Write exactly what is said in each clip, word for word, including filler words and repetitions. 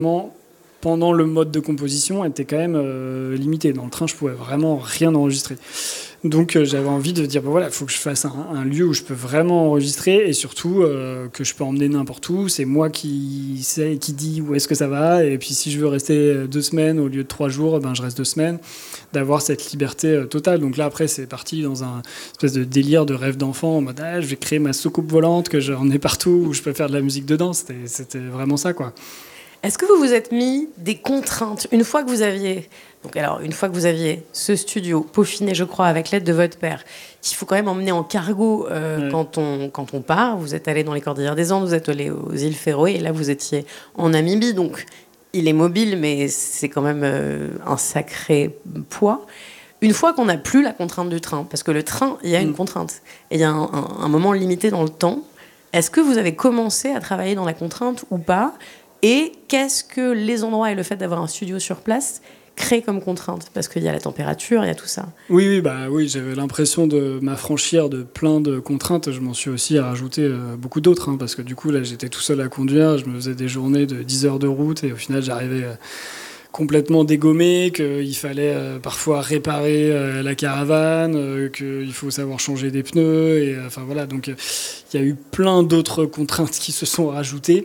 Pendant le mode de composition, était quand même euh, limité. Dans le train, je pouvais vraiment rien enregistrer. Donc euh, j'avais envie de dire, ben voilà, il faut que je fasse un, un lieu où je peux vraiment enregistrer et surtout euh, que je peux emmener n'importe où. C'est moi qui sais, qui dit où est-ce que ça va. Et puis si je veux rester deux semaines au lieu de trois jours, ben je reste deux semaines. D'avoir cette liberté euh, totale. Donc là, après, c'est parti dans un espèce de délire de rêve d'enfant. En mode, ah, je vais créer ma soucoupe volante que j'en ai partout où je peux faire de la musique dedans. C'était, c'était vraiment ça, quoi. Est-ce que vous vous êtes mis des contraintes une fois que vous aviez, donc alors une fois que vous aviez ce studio peaufiné, je crois, avec l'aide de votre père, qu'il faut quand même emmener en cargo euh, ouais. quand on quand on part. Vous êtes allé dans les Cordillères des Andes, vous êtes allé aux îles Féroé, et là vous étiez en Namibie, donc il est mobile, mais c'est quand même euh, un sacré poids. Une fois qu'on n'a plus la contrainte du train, parce que le train, il y a une mmh. contrainte, et il y a un, un, un moment limité dans le temps. Est-ce que vous avez commencé à travailler dans la contrainte ou pas? Et qu'est-ce que les endroits et le fait d'avoir un studio sur place créent comme contrainte? Parce qu'il y a la température, il y a tout ça. Oui, oui, bah, oui, j'avais l'impression de m'affranchir de plein de contraintes. Je m'en suis aussi rajouté euh, beaucoup d'autres, hein, parce que du coup, là, j'étais tout seul à conduire. Je me faisais des journées de dix heures de route et au final, j'arrivais euh, complètement dégommé, qu'il fallait euh, parfois réparer euh, la caravane, euh, qu'il faut savoir changer des pneus. Et, euh, enfin, voilà, donc il euh, y a eu plein d'autres contraintes qui se sont rajoutées,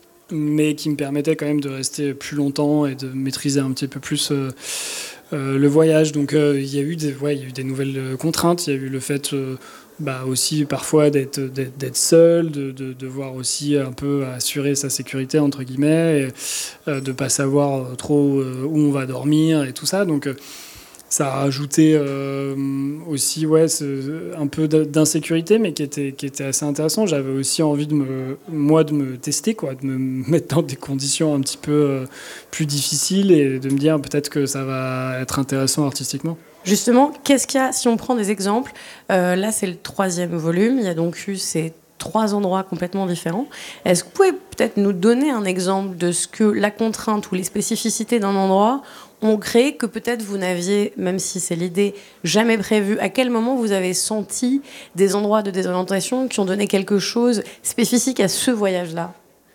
mais qui me permettait quand même de rester plus longtemps et de maîtriser un petit peu plus euh, euh, le voyage. Donc il euh, y a eu des, ouais, y a eu des nouvelles contraintes. Il y a eu le fait euh, bah, aussi parfois d'être, d'être, d'être seul, de, de devoir aussi un peu assurer sa sécurité, entre guillemets, et euh, de ne pas savoir trop euh, où on va dormir et tout ça. Donc euh, ça a rajouté euh, aussi ouais, ce, un peu d'insécurité, mais qui était, qui était assez intéressant. J'avais aussi envie, de me, moi, de me tester, quoi, de me mettre dans des conditions un petit peu euh, plus difficiles et de me dire peut-être que ça va être intéressant artistiquement. Justement, qu'est-ce qu'il y a, si on prend des exemples, euh, là c'est le troisième volume, il y a donc eu ces trois endroits complètement différents. Est-ce que vous pouvez peut-être nous donner un exemple de ce que la contrainte ou les spécificités d'un endroit ont créé que peut-être vous n'aviez, même si c'est l'idée, jamais prévu? À quel moment vous avez senti des endroits de désorientation qui ont donné quelque chose spécifique à ce voyage-là?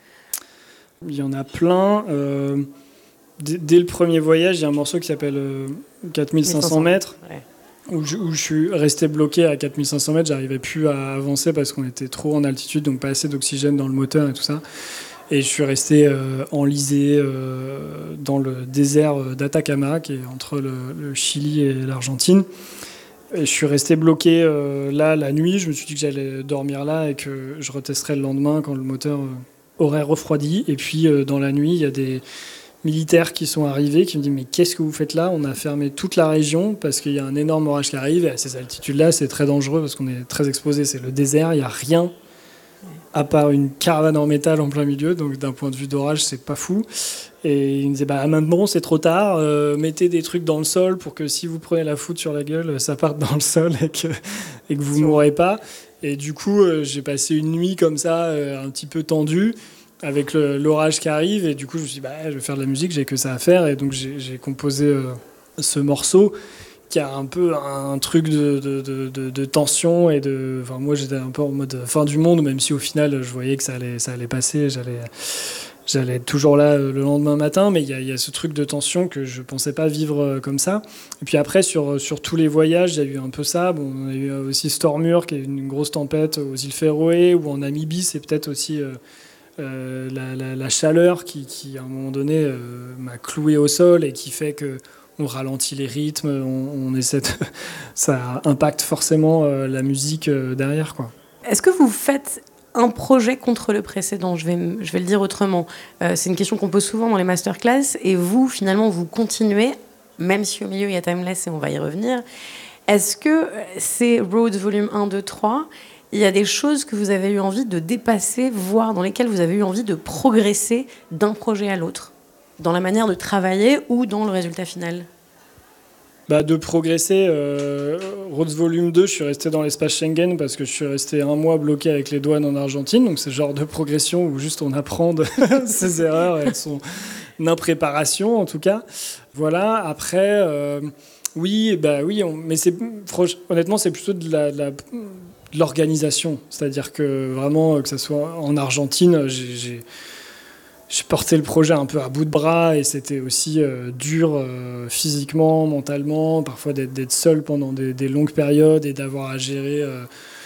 Il y en a plein. Euh, d- dès le premier voyage, il y a un morceau qui s'appelle euh, quatre mille cinq cents mètres. Ouais. Où je, où je suis resté bloqué à quatre mille cinq cents mètres, j'arrivais plus à avancer parce qu'on était trop en altitude, donc pas assez d'oxygène dans le moteur et tout ça. Et je suis resté euh, enlisé euh, dans le désert d'Atacama, qui est entre le, le Chili et l'Argentine. Et je suis resté bloqué euh, là la nuit. Je me suis dit que j'allais dormir là et que je retesterais le lendemain quand le moteur euh, aurait refroidi. Et puis euh, dans la nuit, il y a des militaires qui sont arrivés, qui me disent mais qu'est-ce que vous faites là? On a fermé toute la région parce qu'il y a un énorme orage qui arrive et à ces altitudes-là c'est très dangereux parce qu'on est très exposé, c'est le désert, il n'y a rien à part une caravane en métal en plein milieu, donc d'un point de vue d'orage c'est pas fou. Et ils me disaient bah maintenant c'est trop tard, euh, mettez des trucs dans le sol pour que si vous prenez la foudre sur la gueule ça parte dans le sol et que, et que vous ne mourrez pas. Et du coup euh, j'ai passé une nuit comme ça euh, un petit peu tendue avec le, l'orage qui arrive, et du coup je me suis dit bah, je vais faire de la musique, j'ai que ça à faire, et donc j'ai, j'ai composé euh, ce morceau qui a un peu un truc de, de, de, de, de tension et de, enfin moi j'étais un peu en mode fin du monde, même si au final je voyais que ça allait, ça allait passer, j'allais, j'allais être toujours là le lendemain matin, mais il y a, y a ce truc de tension que je pensais pas vivre comme ça. Et puis après sur, sur tous les voyages il y a eu un peu ça, bon, on a eu aussi Stormur qui est une grosse tempête aux îles Féroé, ou en Namibie c'est peut-être aussi euh, Euh, la, la, la chaleur qui, qui, à un moment donné, euh, m'a cloué au sol et qui fait qu'on ralentit les rythmes, on, on essaie de... ça impacte forcément euh, la musique euh, derrière, quoi. Est-ce que vous faites un projet contre le précédent? je vais, je vais le dire autrement. Euh, c'est une question qu'on pose souvent dans les masterclass, et vous, finalement, vous continuez, même si au milieu il y a Timeless et on va y revenir. Est-ce que c'est Roads Volume un, deux, trois, il y a des choses que vous avez eu envie de dépasser, voire dans lesquelles vous avez eu envie de progresser d'un projet à l'autre, dans la manière de travailler ou dans le résultat final? Bah, de progresser, euh, Roads Volume deux, je suis resté dans l'espace Schengen parce que je suis resté un mois bloqué avec les douanes en Argentine, donc c'est le genre de progression où juste on apprend de ses erreurs et de son impréparation en tout cas. Voilà, après, euh, oui, bah, oui on, mais c'est, honnêtement c'est plutôt de la... De la de l'organisation, c'est-à-dire que vraiment que ça soit en Argentine, j'ai, j'ai, je portais le projet un peu à bout de bras et c'était aussi euh, dur euh, physiquement, mentalement, parfois d'être, d'être seul pendant des, des longues périodes et d'avoir à gérer euh,